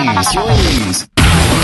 News.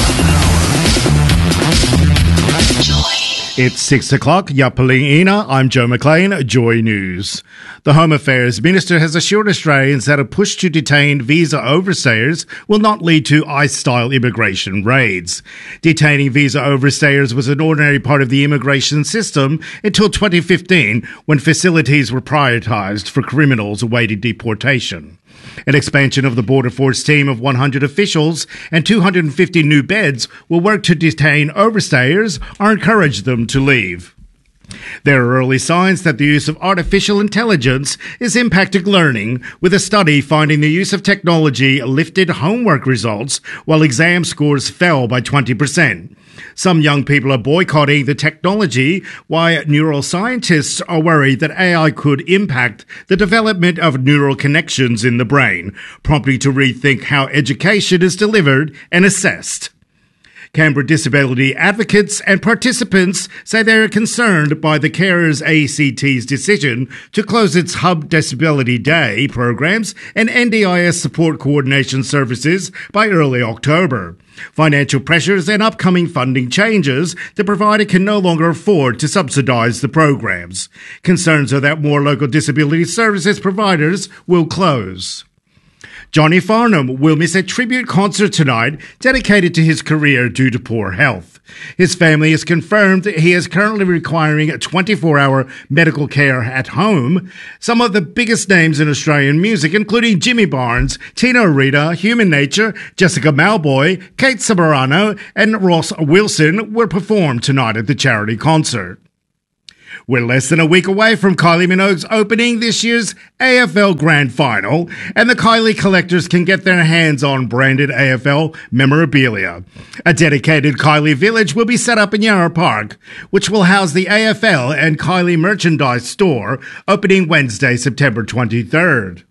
It's 6 o'clock. Yapalina. I'm Joe McLean. Joy News. The Home Affairs Minister has assured Australians that a push to detain visa overstayers will not lead to ICE-style immigration raids. Detaining visa overstayers was an ordinary part of the immigration system until 2015, when facilities were prioritised for criminals awaiting deportation. An expansion of the Border Force team of 100 officials and 250 new beds will work to detain overstayers or encourage them to leave. There are early signs that the use of artificial intelligence is impacting learning, with a study finding the use of technology lifted homework results while exam scores fell by 20%. Some young people are boycotting the technology, while neuroscientists are worried that AI could impact the development of neural connections in the brain, prompting to rethink how education is delivered and assessed. Canberra disability advocates and participants say they are concerned by the Carers ACT's decision to close its Hub Disability Day programs and NDIS support coordination services by early October. Financial pressures and upcoming funding changes, the provider can no longer afford to subsidise the programs. Concerns are that more local disability services providers will close. Johnny Farnham will miss a tribute concert tonight dedicated to his career due to poor health. His family has confirmed that he is currently requiring 24-hour medical care at home. Some of the biggest names in Australian music, including Jimmy Barnes, Tina Arita, Human Nature, Jessica Malboy, Kate Ceberano, and Ross Wilson, will perform tonight at the charity concert. We're less than a week away from Kylie Minogue's opening this year's AFL Grand Final, and the Kylie collectors can get their hands on branded AFL memorabilia. A dedicated Kylie Village will be set up in Yarra Park, which will house the AFL and Kylie merchandise store, opening Wednesday, September 23rd.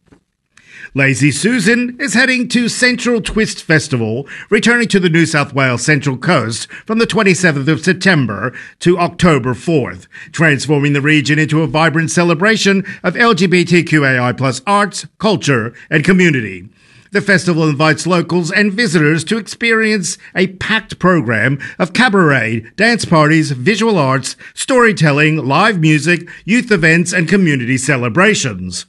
Lazy Susan is heading to Central Twist Festival, returning to the New South Wales Central Coast from the 27th of September to October 4th, transforming the region into a vibrant celebration of LGBTQAI+ arts, culture, and community. The festival invites locals and visitors to experience a packed program of cabaret, dance parties, visual arts, storytelling, live music, youth events, and community celebrations.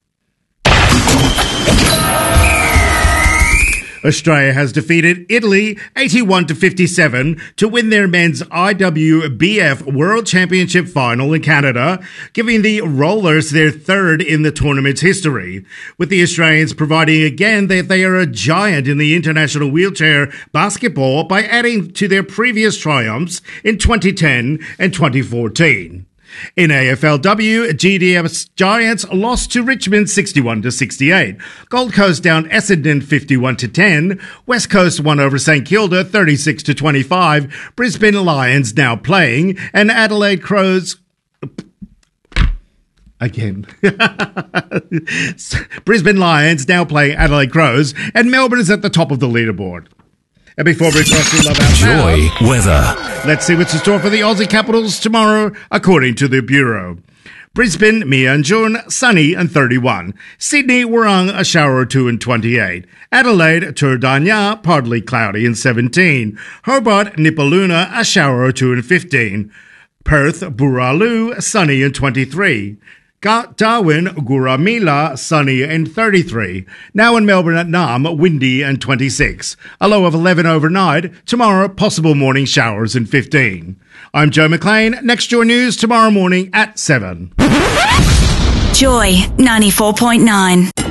Australia has defeated Italy 81-57 to win their men's IWBF World Championship final in Canada, giving the Rollers their third in the tournament's history, with the Australians proving again that they are a giant in the international wheelchair basketball by adding to their previous triumphs in 2010 and 2014. In AFLW, GDS Giants lost to Richmond 61-68. Gold Coast down Essendon 51-10. West Coast won over St Kilda 36-25. Brisbane Lions now playing, and Adelaide Crows again. Brisbane Lions now playing Adelaide Crows, and Melbourne is at the top of the leaderboard. And before we cross the Love Out Joy Loud, weather. Let's see what's in store for the Aussie Capitals tomorrow, according to the Bureau. Brisbane, Mianjun, sunny and 31. Sydney, Warrung, a shower or two and 28. Adelaide, Turdanya, partly cloudy and 17. Hobart, Nipaluna, a shower or two and 15. Perth, Buraloo, sunny and 23. Darwin, Guramila, sunny and 33. Now in Melbourne at Nam, windy and 26. A low of 11 overnight. Tomorrow, possible morning showers and 15. I'm Joe McLean. Next Joy News tomorrow morning at 7. Joy 94.9.